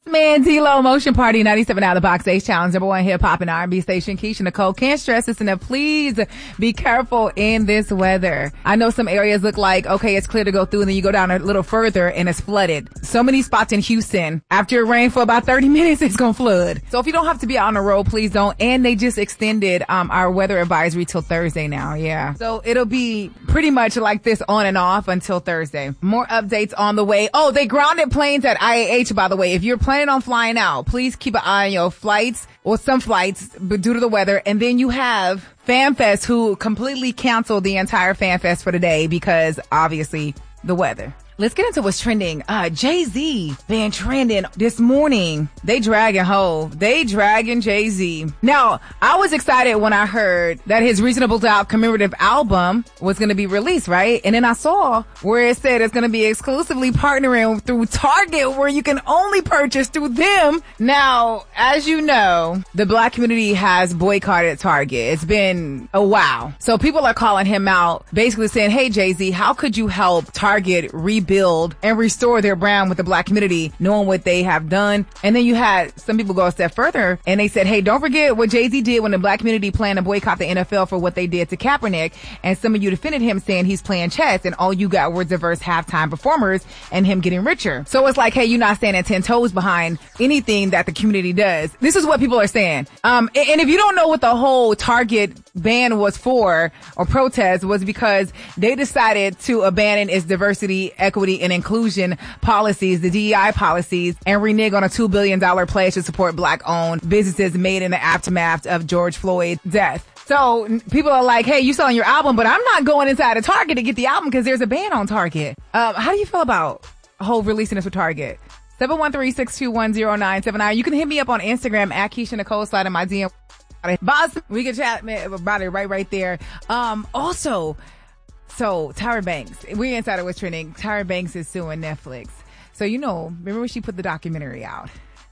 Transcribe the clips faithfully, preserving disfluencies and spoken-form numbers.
Man, D-Lo Motion Party, ninety-seven out of the box, H Town's number one hip hop and R and B station. Keisha Nicole can't stress this enough. Please be careful in this weather. I know some areas look like, okay, it's clear to go through, and then you go down a little further and it's flooded. So many spots in Houston, after it rained for about thirty minutes, it's gonna flood. So if you don't have to be out on the road, please don't. And they just extended, um, our weather advisory till Thursday now. Yeah. So it'll be pretty much like this on and off until Thursday. More updates on the way. Oh, they grounded planes at I A H, by the way. If you're planning on flying out, please keep an eye on your flights, or some flights, but due to the weather. And then you have FanFest, who completely canceled the entire FanFest for the day because obviously the weather. Let's get into what's trending. Uh, Jay-Z been trending this morning. They dragging Hov. They dragging Jay-Z. Now, I was excited when I heard that his Reasonable Doubt commemorative album was going to be released, right? And then I saw where it said it's going to be exclusively partnering through Target, where you can only purchase through them. Now, as you know, the black community has boycotted Target. It's been a while. So people are calling him out, basically saying, hey, Jay-Z, how could you help Target rebuild and restore their brand with the black community, knowing what they have done? And then you had some people go a step further and they said, hey, don't forget what Jay-Z did when the black community planned to boycott the N F L for what they did to Kaepernick. And some of you defended him, saying he's playing chess, and all you got were diverse halftime performers and him getting richer. So it's like, hey, you're not standing ten toes behind anything that the community does. This is what people are saying. Um, and if you don't know what the whole Target ban was for, or protest, was because they decided to abandon its diversity, equity, and inclusion policies, the D E I policies, and renege on a two billion dollars pledge to support black-owned businesses made in the aftermath of George Floyd's death. So people are like, hey, you selling your album, but I'm not going inside a Target to get the album because there's a ban on Target. Um, how do you feel about Hov releasing this with Target? seven one three, six two one, zero nine seven nine. You can hit me up on Instagram at Keisha Nicole, slide in my D M. Boss, we can chat about it right, right there. Um, also, so Tyra Banks, we're inside of what's trending. Tyra Banks is suing Netflix. So, you know, remember when she put the documentary out?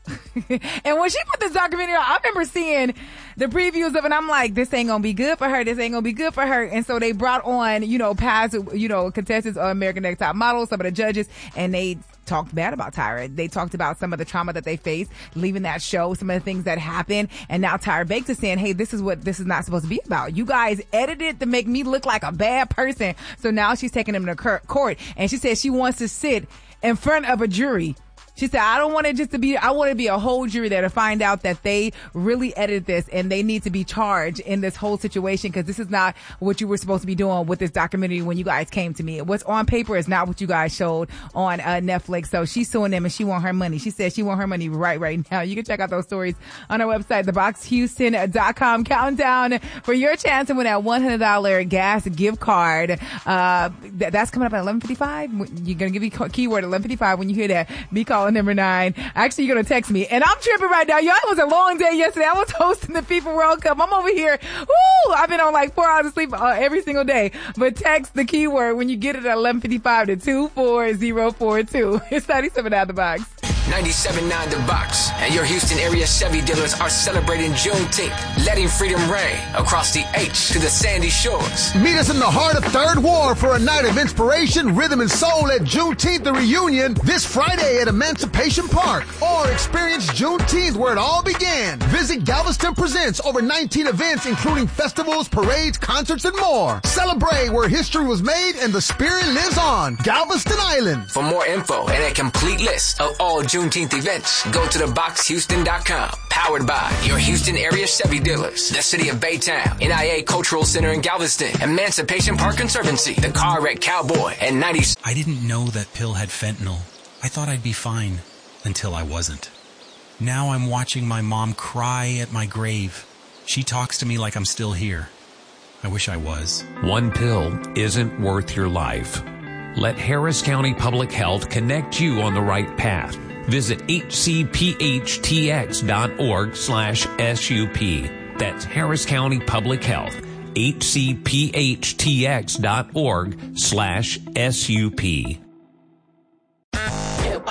And when she put this documentary out, I remember seeing the previews of it, and I'm like, this ain't gonna be good for her. This ain't gonna be good for her. And so they brought on, you know, past, you know, contestants on American Next Top Model, some of the judges, and they talked bad about Tyra. They talked about some of the trauma that they faced leaving that show, some of the things that happened. And now Tyra Banks is saying, hey, this is what this is not supposed to be about. You guys edited to make me look like a bad person. So now she's taking him to court, and she says she wants to sit in front of a jury. She said, I don't want it just to be, I want it to be a whole jury there to find out that they really edited this, and they need to be charged in this whole situation, because this is not what you were supposed to be doing with this documentary when you guys came to me. What's on paper is not what you guys showed on uh, Netflix. So she's suing them, and she want her money. She said she want her money right, right now. You can check out those stories on our website, the box houston dot com. Countdown for your chance to win that one hundred dollars gas gift card. Uh, th- that's coming up at eleven fifty-five. You're going to give me keyword eleven fifty-five when you hear that. Be calling number nine. Actually, you're going to text me. And I'm tripping right now. Y'all, it was a long day yesterday. I was hosting the FIFA World Cup. I'm over here. Woo! I've been on like four hours of sleep uh, every single day. But text the keyword when you get it at eleven fifty-five to two four zero four two. It's ninety-seven out of the box. ninety-seven point nine The Box and your Houston area Chevy dealers are celebrating Juneteenth, letting freedom ring across the H to the sandy shores. Meet us in the heart of Third Ward for a night of inspiration, rhythm, and soul at Juneteenth The Reunion this Friday at Emancipation Park. Or experience Juneteenth where it all began. Visit Galveston Presents, over nineteen events including festivals, parades, concerts, and more. Celebrate where history was made and the spirit lives on. Galveston Island. For more info and a complete list of all Juneteenth events, go to the box houston dot com. Powered by your Houston area Chevy dealers, the City of Baytown, N I A Cultural Center in Galveston, Emancipation Park Conservancy, the Car Wreck Cowboy, and ninety. I didn't know that pill had fentanyl. I thought I'd be fine until I wasn't. Now I'm watching my mom cry at my grave. She talks to me like I'm still here. I wish I was. One pill isn't worth your life. Let Harris County Public Health connect you on the right path. Visit H C P H T X dot org slash S U P. That's Harris County Public Health. H C P H T X dot org slash S U P. Hip hop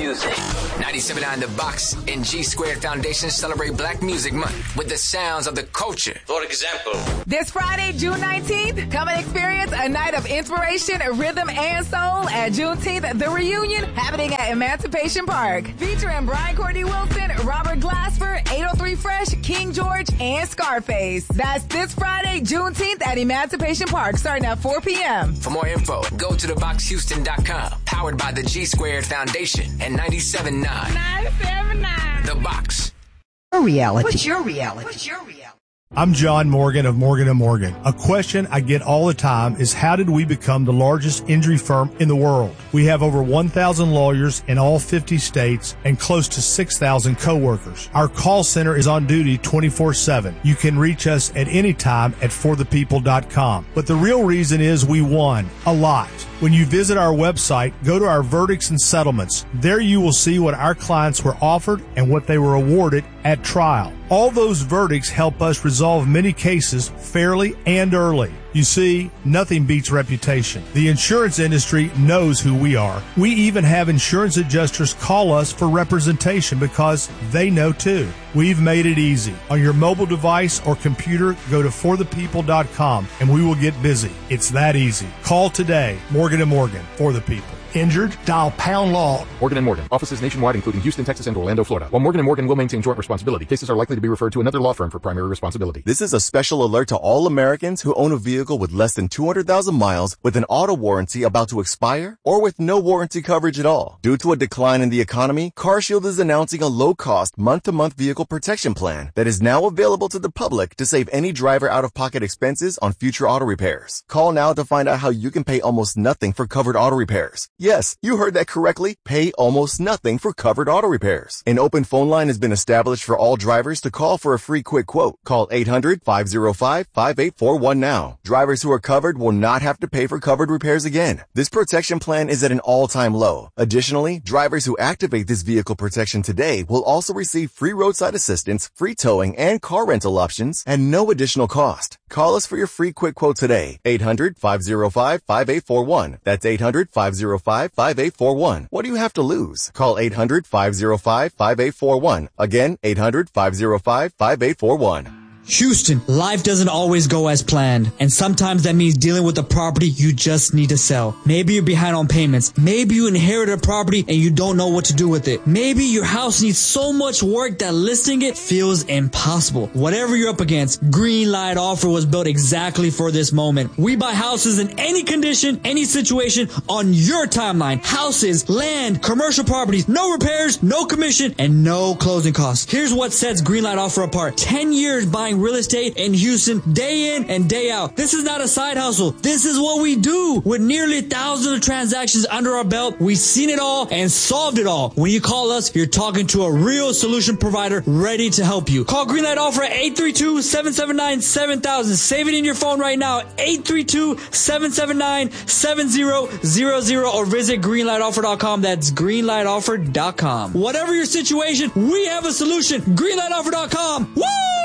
music. ninety-seven point nine The Box and G Squared Foundation celebrate Black Music Month with the sounds of the culture. For example, this Friday, June nineteenth, come and experience a night of inspiration, rhythm, and soul at Juneteenth, the reunion happening at Emancipation Park. Featuring Brian Courtney Wilson, Robert Glasper, eight oh three Fresh, King George, and Scarface. That's this Friday, Juneteenth at Emancipation Park, starting at four p.m. For more info, go to the box houston dot com. Powered by the G Squared Foundation and ninety-seven point nine. ninety-seven point nine. The Box. Your reality. What's your reality? What's your reality? I'm John Morgan of Morgan and Morgan. A question I get all the time is, how did we become the largest injury firm in the world? We have over one thousand lawyers in all fifty states and close to six thousand coworkers. Our call center is on duty twenty-four seven. You can reach us at any time at for the people dot com. But the real reason is we won a lot. When you visit our website, go to our verdicts and settlements. There you will see what our clients were offered and what they were awarded at trial. All those verdicts help us resolve many cases fairly and early. You see, nothing beats reputation. The insurance industry knows who we are. We even have insurance adjusters call us for representation because they know too. We've made it easy. On your mobile device or computer, go to for the people dot com and we will get busy. It's that easy. Call today. Morgan and Morgan, for the people. Injured? Dial pound law. Morgan and Morgan. Offices nationwide, including Houston, Texas, and Orlando, Florida. While Morgan and Morgan will maintain joint responsibility, cases are likely to be referred to another law firm for primary responsibility. This is a special alert to all Americans who own a vehicle with less than two hundred thousand miles with an auto warranty about to expire or with no warranty coverage at all. Due to a decline in the economy, CarShield is announcing a low-cost month-to-month vehicle protection plan that is now available to the public to save any driver out-of-pocket expenses on future auto repairs. Call now to find out how you can pay almost nothing for covered auto repairs. Yes, you heard that correctly. Pay almost nothing for covered auto repairs. An open phone line has been established for all drivers to call for a free quick quote. Call eight hundred, five oh five, five eight four one now. Drivers who are covered will not have to pay for covered repairs again. This protection plan is at an all-time low. Additionally, drivers who activate this vehicle protection today will also receive free roadside assistance, free towing, and car rental options at no additional cost. Call us for your free quick quote today. eight hundred, five oh five, five eight four one. That's eight hundred, five oh five, five eight four one. What do you have to lose? Call eight hundred, five oh five, five eight four one. Again, eight hundred, five oh five, five eight four one. Houston, life doesn't always go as planned, and sometimes that means dealing with a property you just need to sell. Maybe you're behind on payments. Maybe you inherited a property and you don't know what to do with it. Maybe your house needs so much work that listing it feels impossible. Whatever you're up against, Greenlight Offer was built exactly for this moment. We buy houses in any condition, any situation, on your timeline. Houses, land, commercial properties, no repairs, no commission, and no closing costs. Here's what sets Greenlight Offer apart. ten years buying real estate in Houston, day in and day out. This is not a side hustle. This is what we do. With nearly thousands of transactions under our belt, we've seen it all and solved it all. When you call us, you're talking to a real solution provider ready to help you. Call Greenlight Offer at eight three two, seven seven nine, seven thousand. Save it in your phone right now, eight three two, seven seven nine, seven zero zero zero, or visit greenlight offer dot com. That's greenlight offer dot com. Whatever your situation, we have a solution. greenlight offer dot com. Woo!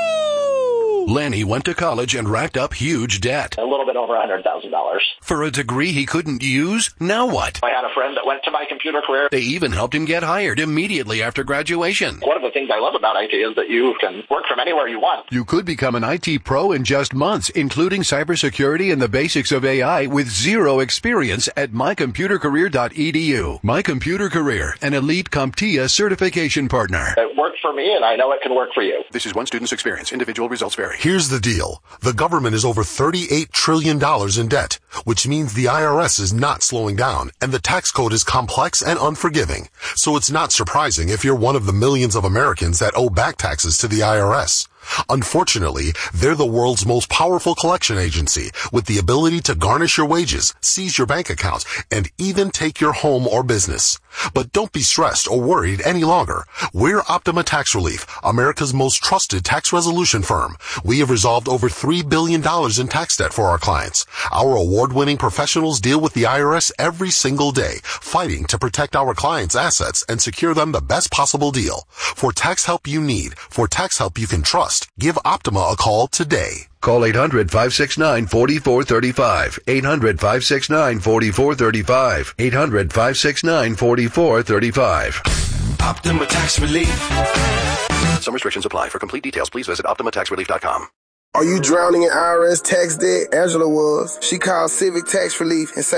Lenny went to college and racked up huge debt. A little bit over one hundred thousand dollars. For a degree he couldn't use? Now what? I had a friend that went to My Computer Career. They even helped him get hired immediately after graduation. One of the things I love about I T is that you can work from anywhere you want. You could become an I T pro in just months, including cybersecurity and the basics of A I with zero experience at my computer career dot e d u. My Computer Career, an elite CompTIA certification partner. It worked for me, and I know it can work for you. This is one student's experience. Individual results vary. Here's the deal. The government is over thirty-eight trillion dollars in debt, which means the I R S is not slowing down, and the tax code is complex and unforgiving. So it's not surprising if you're one of the millions of Americans that owe back taxes to the I R S. Unfortunately, they're the world's most powerful collection agency with the ability to garnish your wages, seize your bank accounts, and even take your home or business. But don't be stressed or worried any longer. We're Optima Tax Relief, America's most trusted tax resolution firm. We have resolved over three billion dollars in tax debt for our clients. Our award-winning professionals deal with the I R S every single day, fighting to protect our clients' assets and secure them the best possible deal. For tax help you need, for tax help you can trust, give Optima a call today. Call eight hundred, five six nine, four four three five. eight hundred, five six nine, four four three five. eight hundred, five six nine, four four three five. Optima Tax Relief. Some restrictions apply. For complete details, please visit Optima Tax Relief dot com. Are you drowning in I R S tax debt? Angela was. She called Civic Tax Relief and saved